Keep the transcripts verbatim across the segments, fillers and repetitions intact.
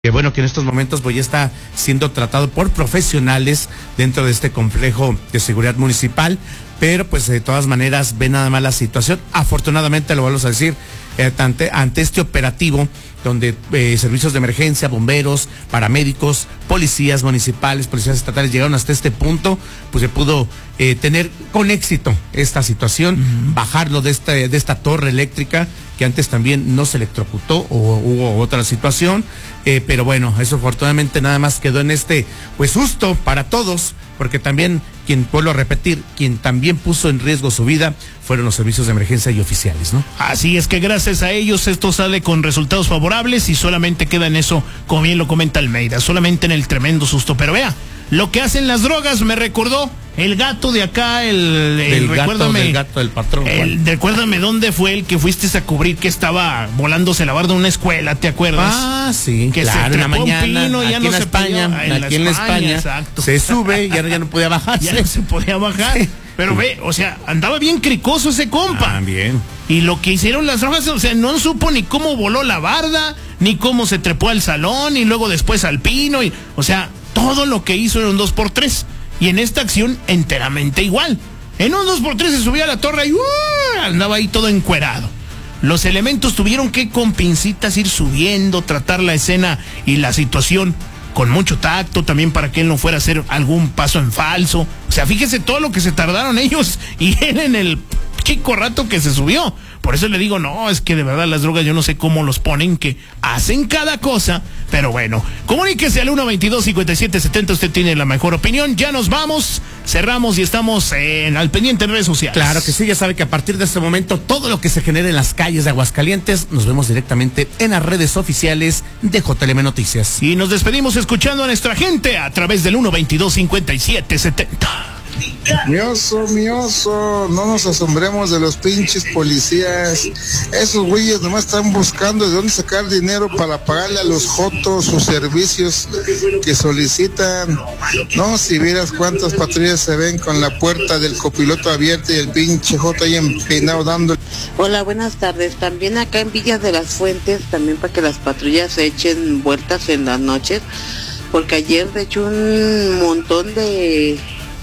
Que bueno, que en estos momentos pues ya está siendo tratado por profesionales dentro de este complejo de seguridad municipal, pero pues de todas maneras ve nada más la situación. Afortunadamente, lo vamos a decir, eh, ante, ante este operativo donde eh, servicios de emergencia, bomberos, paramédicos, policías municipales, policías estatales llegaron hasta este punto, pues se pudo eh, tener con éxito esta situación, uh-huh. bajarlo de esta, de esta torre eléctrica que antes también no se electrocutó o hubo otra situación, eh, pero bueno, eso afortunadamente nada más quedó en este pues susto para todos, porque también quien, vuelvo a repetir, quien también puso en riesgo su vida fueron los servicios de emergencia y oficiales, ¿no? Así es que gracias a ellos esto sale con resultados favorables y solamente queda en eso, como bien lo comenta Almeida, solamente en el tremendo susto. Pero vea, lo que hacen las drogas me recordó el gato de acá, el, el del recuérdame, gato, del gato del patrón. El, recuérdame dónde fue el que fuiste a cubrir que estaba volándose la barda de una escuela, ¿te acuerdas? Ah, sí, que claro, se en la mañana, pino, aquí ya en no la se España, podía, en aquí en la España, exacto. Se sube, ya, ya no podía bajar. Ya no se podía bajar. Sí. Pero ve, o sea, andaba bien cricoso ese compa. Ah, bien. Y lo que hicieron las drogas, o sea, no supo ni cómo voló la barda, ni cómo se trepó al salón, y luego después al pino, y, o sea, todo lo que hizo era un dos por tres. Y en esta acción, enteramente igual. En un dos por tres se subía a la torre y uh, andaba ahí todo encuerado. Los elementos tuvieron que con pincitas ir subiendo, tratar la escena y la situación con mucho tacto también para que él no fuera a hacer algún paso en falso. O sea, fíjese todo lo que se tardaron ellos y él en el chico rato que se subió. Por eso le digo, no, es que de verdad las drogas yo no sé cómo los ponen, que hacen cada cosa, pero bueno, comuníquese al uno veintidós cincuenta y siete setenta, usted tiene la mejor opinión. Ya nos vamos, cerramos y estamos en, al pendiente en redes sociales. Claro que sí, ya sabe que a partir de este momento todo lo que se genere en las calles de Aguascalientes, nos vemos directamente en las redes oficiales de J L M Noticias. Y nos despedimos escuchando a nuestra gente a través del uno veintidós cincuenta y siete setenta. Mi oso, mi oso, no nos asombremos de los pinches policías. Esos güeyes nomás están buscando de dónde sacar dinero para pagarle a los jotos sus servicios que solicitan. No, si vieras cuántas patrullas se ven con la puerta del copiloto abierta y el pinche joto ahí empinado dando. Hola, buenas tardes. También acá en Villas de las Fuentes, también para que las patrullas se echen vueltas en las noches, porque ayer de hecho un montón de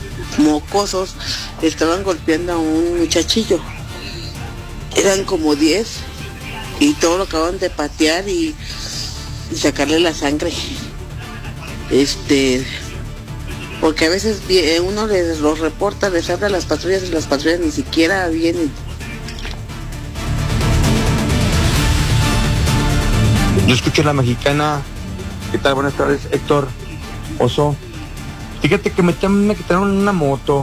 mocosos estaban golpeando a un muchachillo. Eran como diez y todo lo acaban de patear y, y sacarle la sangre. Este, porque a veces uno les los reporta, les habla a las patrullas y las patrullas ni siquiera vienen. Yo escucho a la mexicana. ¿Qué tal? Buenas tardes, Héctor, Oso. Fíjate que me, me quitaron una moto.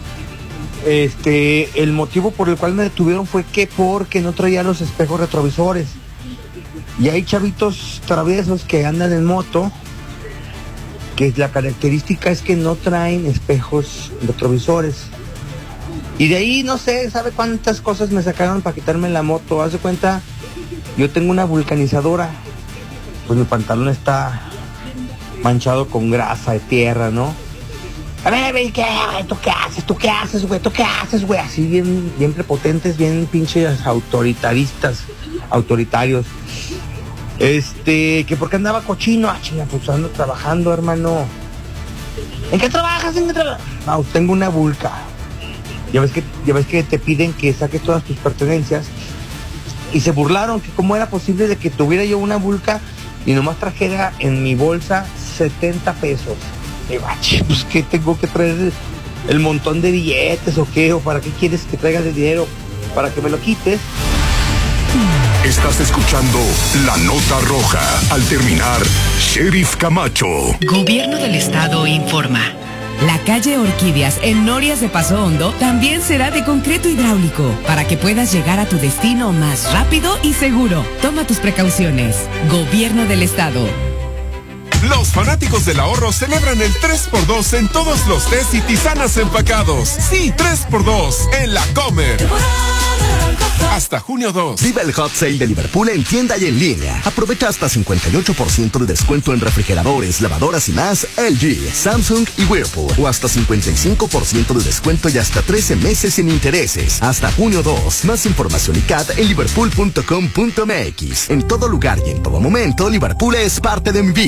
Este, el motivo por el cual me detuvieron fue que porque no traía los espejos retrovisores. Y hay chavitos traviesos que andan en moto, que la característica es que no traen espejos retrovisores. Y de ahí no sé, sabe cuántas cosas me sacaron para quitarme la moto. Haz de cuenta, yo tengo una vulcanizadora, pues mi pantalón está manchado con grasa de tierra, ¿no? A ver, güey, ¿qué? ¿Tú qué haces? ¿Tú qué haces, güey? ¿Tú qué haces, güey? Así bien, bien prepotentes, bien pinches autoritaristas, autoritarios. Este, que porque andaba cochino, ah, chinga, pues ando trabajando, hermano. ¿En qué trabajas? ¿En qué trabajas? No, tengo una vulca. Ya ves que, ya ves que te piden que saques todas tus pertenencias. Y se burlaron que cómo era posible de que tuviera yo una vulca y nomás trajera en mi bolsa setenta pesos. Y bache, pues que tengo que traer el montón de billetes o qué, o para qué quieres que traigas el dinero, para que me lo quites. Estás escuchando La Nota Roja. Al terminar, Sheriff Camacho. Gobierno del Estado informa. La calle Orquídeas en Norias de Paso Hondo también será de concreto hidráulico para que puedas llegar a tu destino más rápido y seguro. Toma tus precauciones. Gobierno del Estado. Los fanáticos del ahorro celebran el tres por dos en todos los tés y tisanas empacados. Sí, tres por dos en La Comer. Hasta junio dos. Vive el Hot Sale de Liverpool en tienda y en línea. Aprovecha hasta cincuenta y ocho por ciento de descuento en refrigeradores, lavadoras y más L G, Samsung y Whirlpool. O hasta cincuenta y cinco por ciento de descuento y hasta trece meses sin intereses. Hasta junio dos. Más información y C A D en liverpool punto com punto m x. En todo lugar y en todo momento, Liverpool es parte de mi vida.